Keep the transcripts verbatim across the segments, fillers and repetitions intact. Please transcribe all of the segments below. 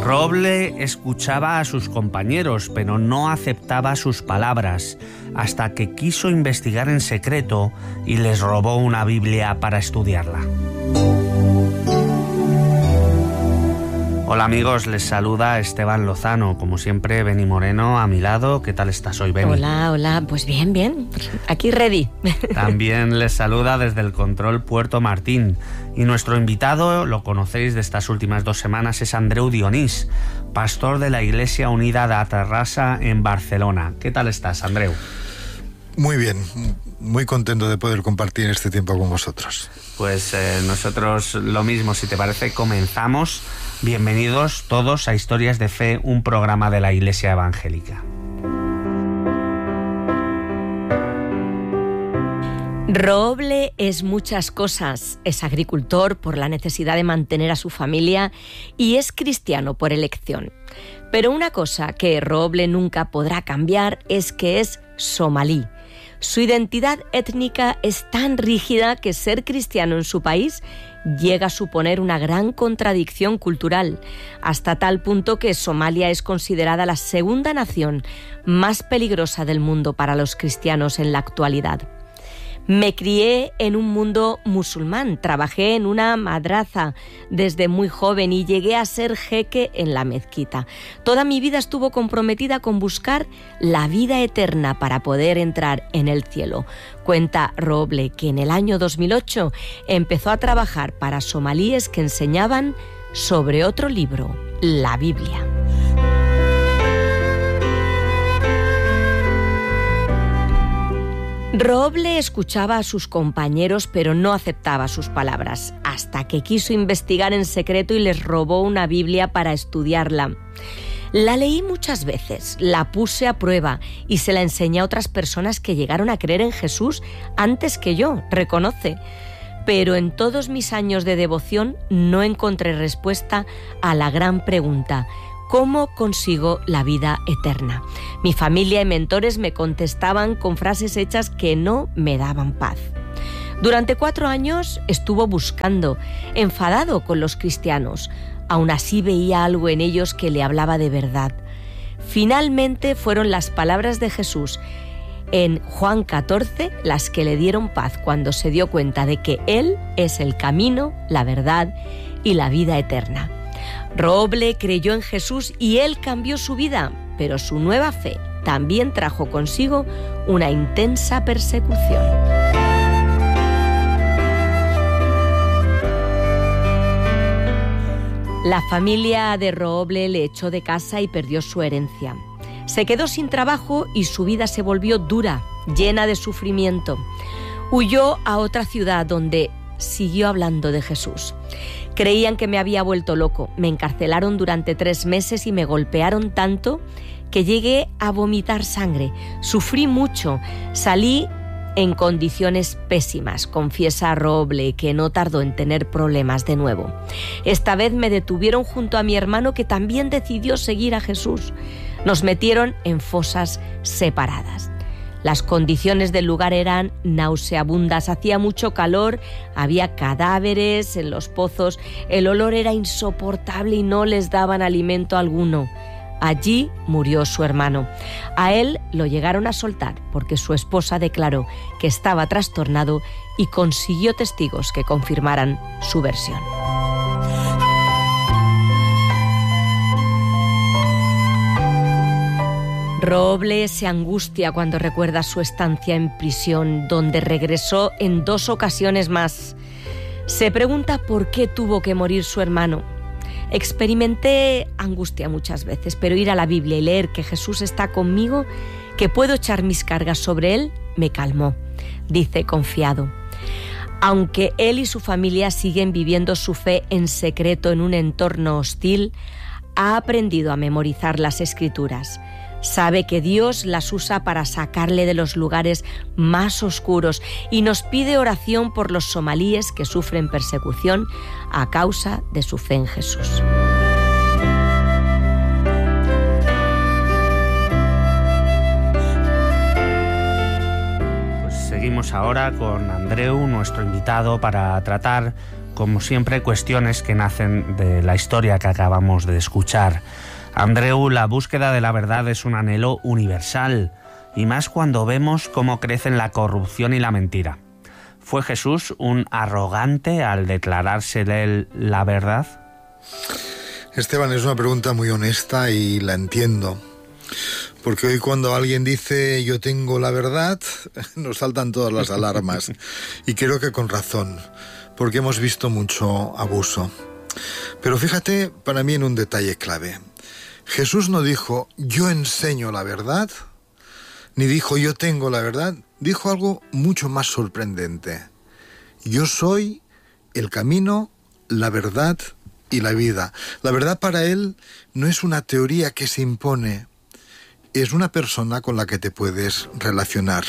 Roble escuchaba a sus compañeros, pero no aceptaba sus palabras, hasta que quiso investigar en secreto y les robó una Biblia para estudiarla. Hola amigos, les saluda Esteban Lozano. Como siempre, Beni Moreno a mi lado. ¿Qué tal estás hoy, Beni? Hola, hola. Pues bien, bien. Aquí ready. También les saluda desde el control Puerto Martín. Y nuestro invitado, lo conocéis de estas últimas dos semanas, es Andreu Dionís, pastor de la Iglesia Unida de Terrassa en Barcelona. ¿Qué tal estás, Andreu? Muy bien, muy contento de poder compartir este tiempo con vosotros. Pues eh, nosotros lo mismo, si te parece, comenzamos. Bienvenidos todos a Historias de Fe, un programa de la Iglesia Evangélica. Roble es muchas cosas. Es agricultor por la necesidad de mantener a su familia y es cristiano por elección. Pero una cosa que Roble nunca podrá cambiar es que es somalí. Su identidad étnica es tan rígida que ser cristiano en su país llega a suponer una gran contradicción cultural, hasta tal punto que Somalia es considerada la segunda nación más peligrosa del mundo para los cristianos en la actualidad. Me crié en un mundo musulmán, trabajé en una madraza desde muy joven y llegué a ser jeque en la mezquita. Toda mi vida estuvo comprometida con buscar la vida eterna para poder entrar en el cielo. Cuenta Roble que en el año dos mil ocho empezó a trabajar para somalíes que enseñaban sobre otro libro, la Biblia. Roble escuchaba a sus compañeros, pero no aceptaba sus palabras, hasta que quiso investigar en secreto y les robó una Biblia para estudiarla. La leí muchas veces, la puse a prueba y se la enseñé a otras personas que llegaron a creer en Jesús antes que yo, reconoce. Pero en todos mis años de devoción no encontré respuesta a la gran pregunta: ¿cómo consigo la vida eterna? Mi familia y mentores me contestaban con frases hechas que no me daban paz. Durante cuatro años estuvo buscando, enfadado con los cristianos. Aún así veía algo en ellos que le hablaba de verdad. Finalmente fueron las palabras de Jesús en Juan catorce las que le dieron paz cuando se dio cuenta de que Él es el camino, la verdad y la vida eterna. Roble creyó en Jesús y Él cambió su vida, pero su nueva fe también trajo consigo una intensa persecución. La familia de Roble le echó de casa y perdió su herencia. Se quedó sin trabajo y su vida se volvió dura, llena de sufrimiento. Huyó a otra ciudad donde siguió hablando de Jesús. Creían que me había vuelto loco. Me encarcelaron durante tres meses y me golpearon tanto que llegué a vomitar sangre. Sufrí mucho. Salí en condiciones pésimas, confiesa Roble, que no tardó en tener problemas de nuevo. Esta vez me detuvieron junto a mi hermano, que también decidió seguir a Jesús. Nos metieron en fosas separadas. Las condiciones del lugar eran nauseabundas, hacía mucho calor, había cadáveres en los pozos, el olor era insoportable y no les daban alimento alguno. Allí murió su hermano. A él lo llegaron a soltar porque su esposa declaró que estaba trastornado y consiguió testigos que confirmaran su versión. Roble se angustia cuando recuerda su estancia en prisión, donde regresó en dos ocasiones más. Se pregunta por qué tuvo que morir su hermano. Experimenté angustia muchas veces, pero ir a la Biblia y leer que Jesús está conmigo, que puedo echar mis cargas sobre Él, me calmó, dice confiado. Aunque él y su familia siguen viviendo su fe en secreto en un entorno hostil, ha aprendido a memorizar las Escrituras. Sabe que Dios las usa para sacarle de los lugares más oscuros y nos pide oración por los somalíes que sufren persecución a causa de su fe en Jesús. Pues seguimos ahora con Andreu, nuestro invitado, para tratar como siempre, cuestiones que nacen de la historia que acabamos de escuchar. Andreu, la búsqueda de la verdad es un anhelo universal, y más cuando vemos cómo crecen la corrupción y la mentira. ¿Fue Jesús un arrogante al declarársele él la verdad? Esteban, es una pregunta muy honesta y la entiendo. Porque hoy cuando alguien dice yo tengo la verdad, nos saltan todas las alarmas. Y creo que con razón, porque hemos visto mucho abuso. Pero fíjate para mí en un detalle clave. Jesús no dijo yo enseño la verdad, ni dijo yo tengo la verdad. Dijo algo mucho más sorprendente. Yo soy el camino, la verdad y la vida. La verdad para él no es una teoría que se impone, es una persona con la que te puedes relacionar.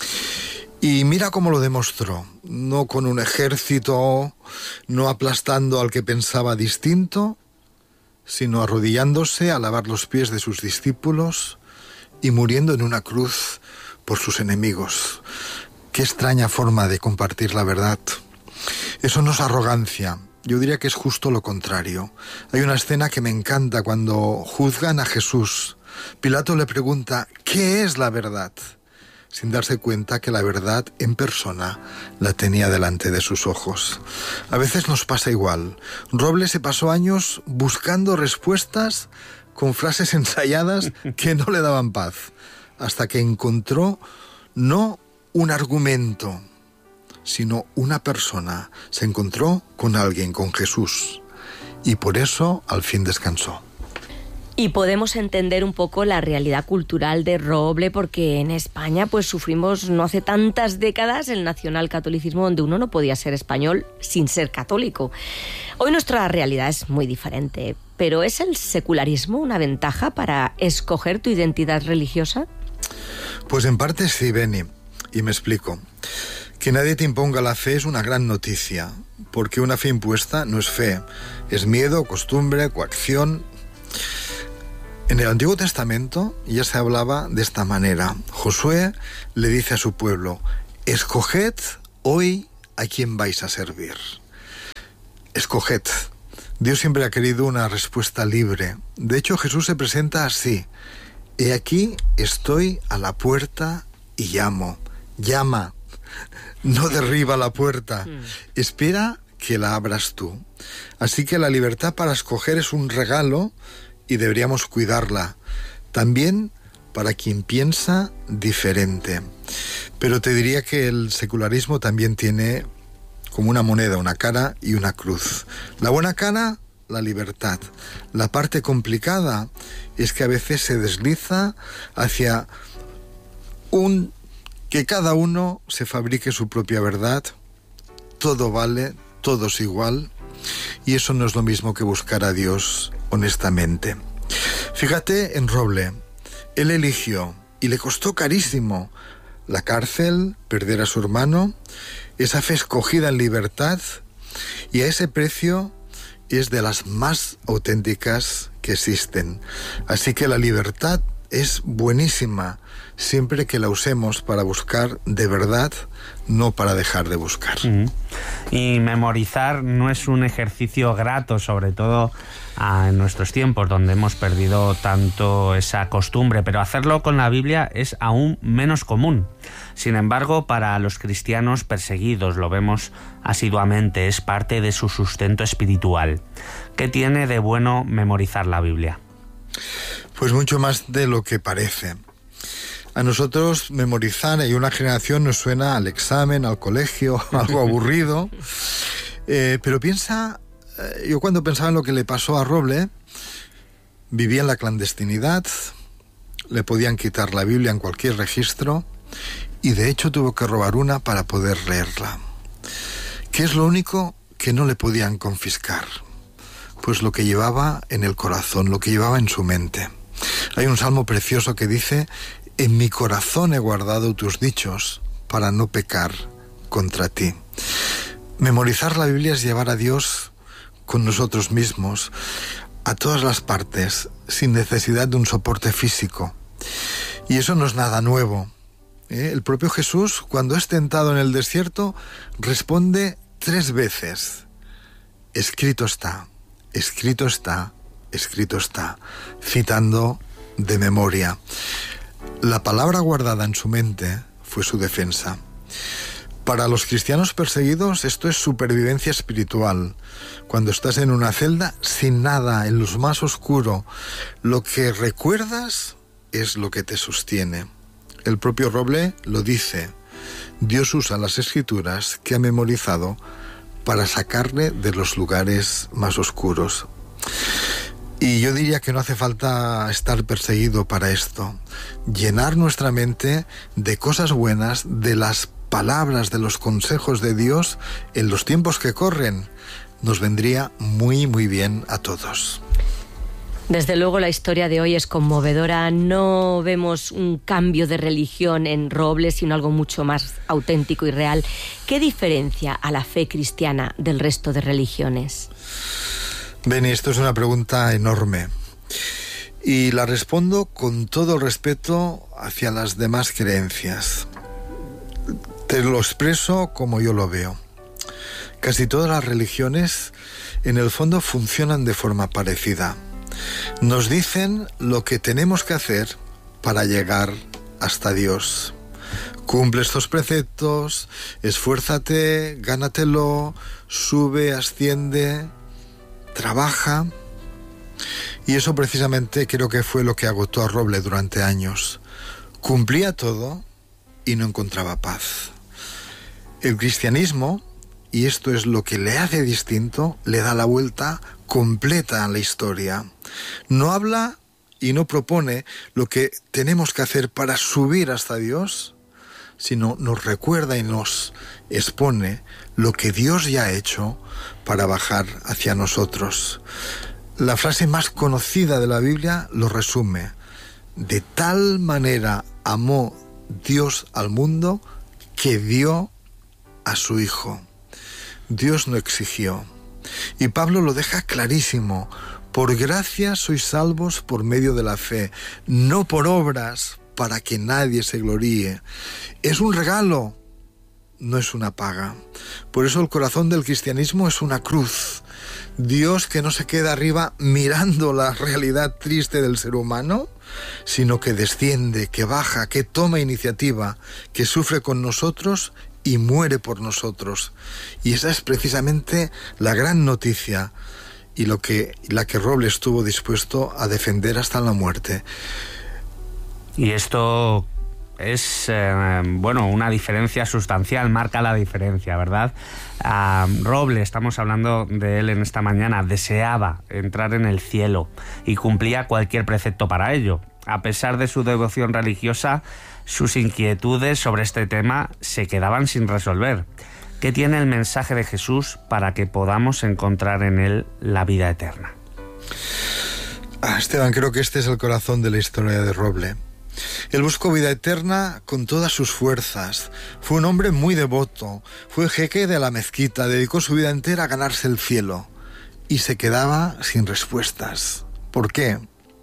Y mira cómo lo demostró, no con un ejército, no aplastando al que pensaba distinto, sino arrodillándose a lavar los pies de sus discípulos y muriendo en una cruz por sus enemigos. Qué extraña forma de compartir la verdad. Eso no es arrogancia. Yo diría que es justo lo contrario. Hay una escena que me encanta cuando juzgan a Jesús. Pilato le pregunta, ¿qué es la verdad? Sin darse cuenta que la verdad en persona la tenía delante de sus ojos. A veces nos pasa igual. Robles se pasó años buscando respuestas con frases ensayadas que no le daban paz, hasta que encontró no un argumento, sino una persona. Se encontró con alguien, con Jesús, y por eso al fin descansó. Y podemos entender un poco la realidad cultural de Roble, porque en España pues sufrimos no hace tantas décadas el nacionalcatolicismo, donde uno no podía ser español sin ser católico. Hoy nuestra realidad es muy diferente, pero ¿es el secularismo una ventaja para escoger tu identidad religiosa? Pues en parte sí, Beni, y me explico. Que nadie te imponga la fe es una gran noticia, porque una fe impuesta no es fe, es miedo, costumbre, coacción. En el Antiguo Testamento ya se hablaba de esta manera. Josué le dice a su pueblo, escoged hoy a quién vais a servir. Escoged. Dios siempre ha querido una respuesta libre. De hecho, Jesús se presenta así. He aquí, estoy a la puerta y llamo. Llama. No derriba la puerta. Mm. Espera que la abras tú. Así que la libertad para escoger es un regalo y deberíamos cuidarla. También para quien piensa diferente. Pero te diría que el secularismo también tiene como una moneda, una cara y una cruz. La buena cara, la libertad. La parte complicada es que a veces se desliza hacia un que cada uno se fabrique su propia verdad. Todo vale, todo es igual. Y eso no es lo mismo que buscar a Dios honestamente. Fíjate en Roble. Él eligió, y le costó carísimo, la cárcel, perder a su hermano, esa fe escogida en libertad, y a ese precio es de las más auténticas que existen. Así que la libertad es buenísima, siempre que la usemos para buscar de verdad, no para dejar de buscar. Uh-huh. Y memorizar no es un ejercicio grato, sobre todo ah, en nuestros tiempos, donde hemos perdido tanto esa costumbre, pero hacerlo con la Biblia es aún menos común. Sin embargo, para los cristianos perseguidos, lo vemos asiduamente, es parte de su sustento espiritual. ¿Qué tiene de bueno memorizar la Biblia? Pues mucho más de lo que parece. A nosotros memorizar y una generación nos suena al examen, al colegio, algo aburrido. Eh, pero piensa, eh, yo cuando pensaba en lo que le pasó a Roble, vivía en la clandestinidad, le podían quitar la Biblia en cualquier registro y de hecho tuvo que robar una para poder leerla. ¿Qué es lo único que no le podían confiscar? Pues lo que llevaba en el corazón, lo que llevaba en su mente. Hay un salmo precioso que dice: en mi corazón he guardado tus dichos para no pecar contra ti. Memorizar la Biblia es llevar a Dios con nosotros mismos, a todas las partes, sin necesidad de un soporte físico. Y eso no es nada nuevo. ¿Eh? El propio Jesús, cuando es tentado en el desierto, responde tres veces: escrito está, escrito está, escrito está, citando de memoria. La palabra guardada en su mente fue su defensa. Para los cristianos perseguidos esto es supervivencia espiritual. Cuando estás en una celda sin nada, en lo más oscuro, lo que recuerdas es lo que te sostiene. El propio Roble lo dice. Dios usa las escrituras que ha memorizado para sacarle de los lugares más oscuros. Y yo diría que no hace falta estar perseguido para esto. Llenar nuestra mente de cosas buenas, de las palabras, de los consejos de Dios en los tiempos que corren, nos vendría muy, muy bien a todos. Desde luego la historia de hoy es conmovedora. No vemos un cambio de religión en Robles, sino algo mucho más auténtico y real. ¿Qué diferencia a la fe cristiana del resto de religiones? Beni, esto es una pregunta enorme. Y la respondo con todo el respeto hacia las demás creencias. Te lo expreso como yo lo veo. Casi todas las religiones, en el fondo, funcionan de forma parecida. Nos dicen lo que tenemos que hacer para llegar hasta Dios. Cumple estos preceptos, esfuérzate, gánatelo, sube, asciende, trabaja. Y eso precisamente creo que fue lo que agotó a Roble durante años. Cumplía todo y no encontraba paz. El cristianismo, y esto es lo que le hace distinto, le da la vuelta completa a la historia. No habla y no propone lo que tenemos que hacer para subir hasta Dios, sino nos recuerda y nos expone lo que Dios ya ha hecho para bajar hacia nosotros. La frase más conocida de la Biblia lo resume. De tal manera amó Dios al mundo que dio a su Hijo. Dios no exigió. Y Pablo lo deja clarísimo. Por gracia sois salvos por medio de la fe, no por obras para que nadie se gloríe. Es un regalo, no es una paga. Por eso el corazón del cristianismo es una cruz. Dios que no se queda arriba mirando la realidad triste del ser humano, sino que desciende, que baja, que toma iniciativa, que sufre con nosotros y muere por nosotros. Y esa es precisamente la gran noticia y lo que, la que Roble estuvo dispuesto a defender hasta la muerte. Y esto es, eh, bueno, una diferencia sustancial, marca la diferencia, ¿verdad? Uh, Roble, estamos hablando de él en esta mañana, deseaba entrar en el cielo y cumplía cualquier precepto para ello. A pesar de su devoción religiosa, sus inquietudes sobre este tema se quedaban sin resolver. ¿Qué tiene el mensaje de Jesús para que podamos encontrar en él la vida eterna? Ah, Esteban, creo que este es el corazón de la historia de Roble. Él buscó vida eterna con todas sus fuerzas. Fue un hombre muy devoto. Fue jeque de la mezquita. Dedicó su vida entera a ganarse el cielo. Y se quedaba sin respuestas. ¿Por qué?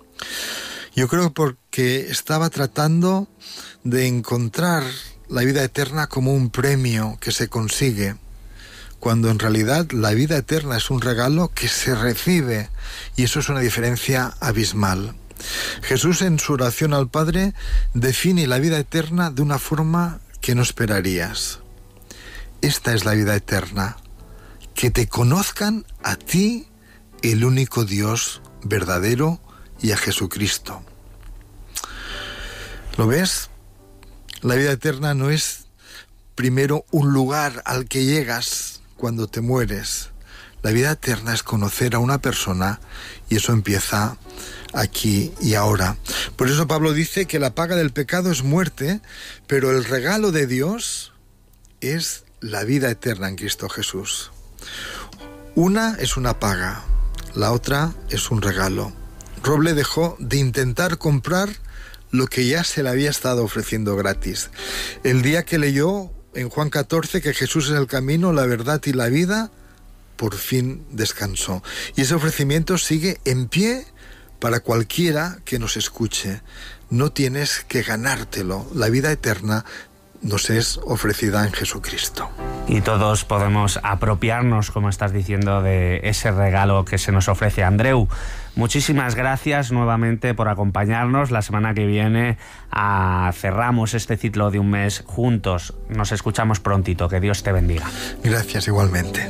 Yo creo porque estaba tratando de encontrar la vida eterna como un premio que se consigue, cuando en realidad la vida eterna es un regalo que se recibe, y eso es una diferencia abismal. Jesús en su oración al Padre define la vida eterna de una forma que no esperarías. Esta es la vida eterna, que te conozcan a ti, el único Dios verdadero, y a Jesucristo. ¿Lo ves? La vida eterna no es primero un lugar al que llegas cuando te mueres. La vida eterna es conocer a una persona, y eso empieza aquí y ahora. Por eso Pablo dice que la paga del pecado es muerte, pero el regalo de Dios es la vida eterna en Cristo Jesús. Una es una paga, la otra es un regalo. Roble dejó de intentar comprar lo que ya se le había estado ofreciendo gratis. El día que leyó en Juan catorce que Jesús es el camino, la verdad y la vida, por fin descansó. Y ese ofrecimiento sigue en pie para cualquiera que nos escuche. No tienes que ganártelo. La vida eterna nos es ofrecida en Jesucristo. Y todos podemos apropiarnos, como estás diciendo, de ese regalo que se nos ofrece. Andreu, muchísimas gracias nuevamente por acompañarnos. La semana que viene ah, cerramos este ciclo de un mes juntos. Nos escuchamos prontito. Que Dios te bendiga. Gracias, igualmente.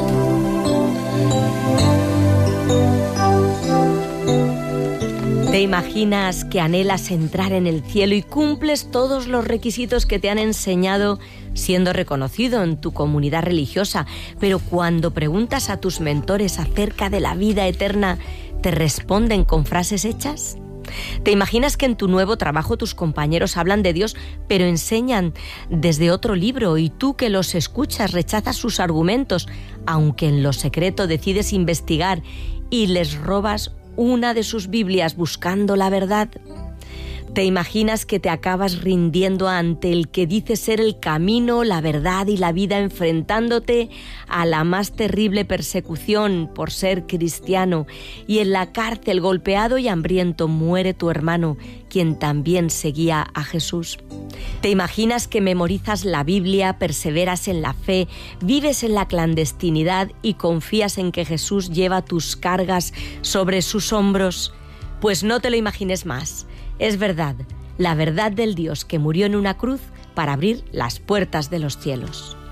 ¿Te imaginas que anhelas entrar en el cielo y cumples todos los requisitos que te han enseñado siendo reconocido en tu comunidad religiosa, pero cuando preguntas a tus mentores acerca de la vida eterna, te responden con frases hechas? ¿Te imaginas que en tu nuevo trabajo tus compañeros hablan de Dios, pero enseñan desde otro libro y tú que los escuchas rechazas sus argumentos, aunque en lo secreto decides investigar y les robas una de sus Biblias buscando la verdad? ¿Te imaginas que te acabas rindiendo ante el que dice ser el camino, la verdad y la vida, enfrentándote a la más terrible persecución por ser cristiano, y en la cárcel, golpeado y hambriento, muere tu hermano, quien también seguía a Jesús? ¿Te imaginas que memorizas la Biblia, perseveras en la fe, vives en la clandestinidad y confías en que Jesús lleva tus cargas sobre sus hombros? Pues no te lo imagines más. Es verdad, la verdad del Dios que murió en una cruz para abrir las puertas de los cielos.